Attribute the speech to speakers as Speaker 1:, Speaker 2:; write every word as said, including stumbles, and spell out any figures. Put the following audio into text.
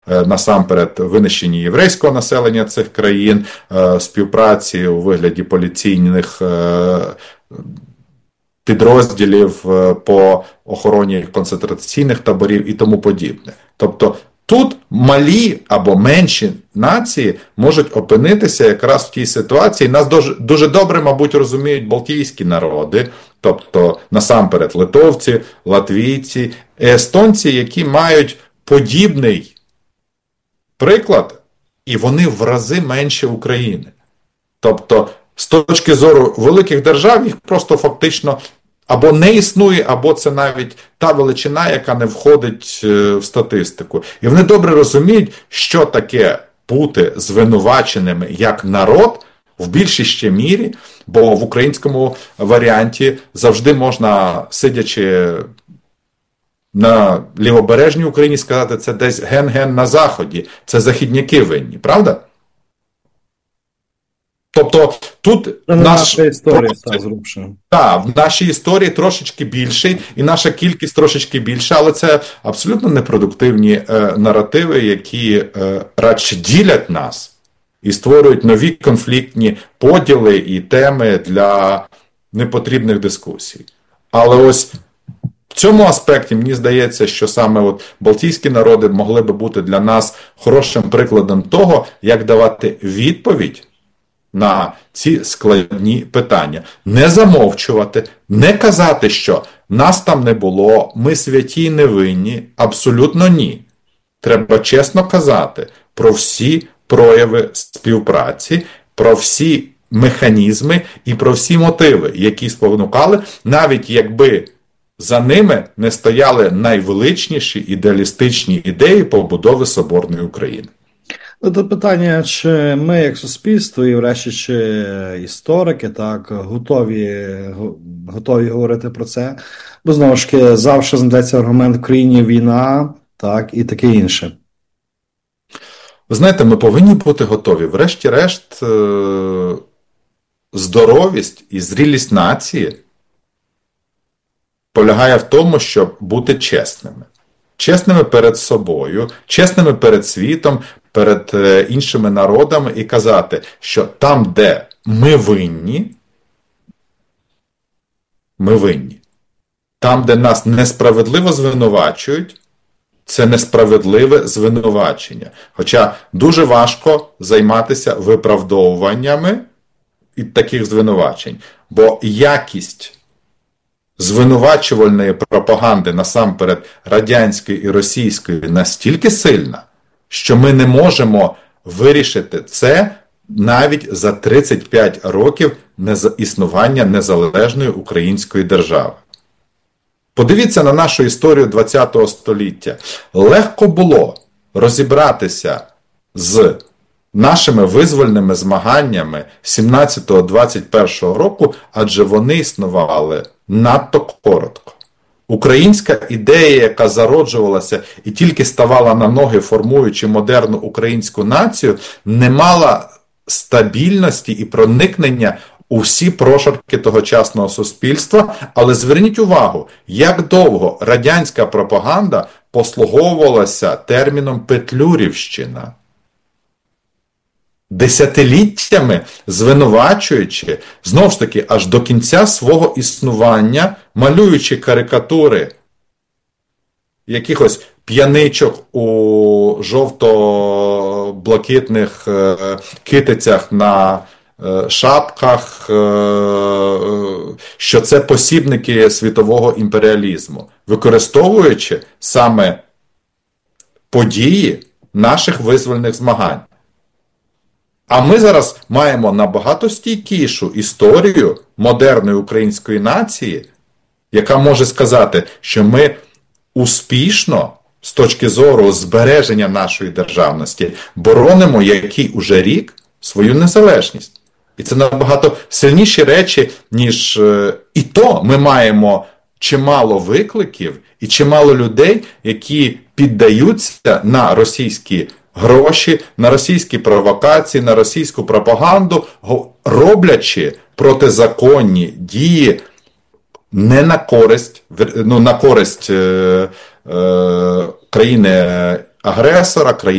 Speaker 1: насамперед винищенні єврейського населення цих країн, співпраці у вигляді поліційних підрозділів по охороні концентраційних таборів і тому подібне. Тобто тут малі або менші нації можуть опинитися якраз в тій ситуації. Нас дуже, дуже добре, мабуть, розуміють балтійські народи, тобто насамперед литовці, латвійці, естонці, які мають подібний приклад, і вони в рази менше України. Тобто, з точки зору великих держав, їх просто фактично або не існує, або це навіть та величина, яка не входить в статистику. І вони добре розуміють, що таке бути звинуваченими як народ в більшій ще мірі, бо в українському варіанті завжди можна, сидячи на лівобережній Україні, сказати, це десь ген-ген на Заході, це західняки винні, правда? Тобто тут
Speaker 2: це
Speaker 1: наш...
Speaker 2: наша історія та зрубша.
Speaker 1: Так, в нашій історії трошечки більший, і наша кількість трошечки більша, але це абсолютно непродуктивні е, наративи, які е, радше ділять нас і створюють нові конфліктні поділи і теми для непотрібних дискусій. Але ось в цьому аспекті мені здається, що саме от балтійські народи могли би бути для нас хорошим прикладом того, як давати відповідь на ці складні питання. Не замовчувати, не казати, що нас там не було, ми святі й невинні. Абсолютно ні. Треба чесно казати про всі прояви співпраці, про всі механізми і про всі мотиви, які спонукали, навіть якби за ними не стояли найвеличніші ідеалістичні ідеї побудови соборної України.
Speaker 2: Це питання, чи ми як суспільство і врешті чи історики так готові, готові говорити про це, бо знову ж таки завжди знайдеться аргумент в країні війна, так, і таке інше.
Speaker 1: Ви знаєте, ми повинні бути готові. Врешті-решт, здоровість і зрілість нації полягає в тому, щоб бути чесними. Чесними перед собою, чесними перед світом, перед іншими народами і казати, що там, де ми винні, ми винні. Там, де нас несправедливо звинувачують, це несправедливе звинувачення. Хоча дуже важко займатися виправдовуваннями від таких звинувачень. Бо якість звинувачувальної пропаганди насамперед радянської і російської настільки сильна, що ми не можемо вирішити це навіть за тридцять п'ять років існування незалежної української держави. Подивіться на нашу історію ХХ століття. Легко було розібратися з нашими визвольними змаганнями сімнадцятого-двадцять першого року, адже вони існували надто коротко. Українська ідея, яка зароджувалася і тільки ставала на ноги, формуючи модерну українську націю, не мала стабільності і проникнення у всі прошарки тогочасного суспільства. Але зверніть увагу, як довго радянська пропаганда послуговувалася терміном «петлюрівщина». Десятиліттями звинувачуючи, знову ж таки, аж до кінця свого існування, малюючи карикатури якихось п'яничок у жовто-блакитних е, китицях на е, шапках, е, що це посібники світового імперіалізму, використовуючи саме події наших визвольних змагань. А ми зараз маємо набагато стійкішу історію модерної української нації, яка може сказати, що ми успішно, з точки зору збереження нашої державності, боронимо який уже рік свою незалежність. І це набагато сильніші речі, ніж і то ми маємо чимало викликів і чимало людей, які піддаються на російські гроші, на російські провокації, на російську пропаганду, роблячи протизаконні дії не на користь, ну, на користь е, е, країни-агресора, країни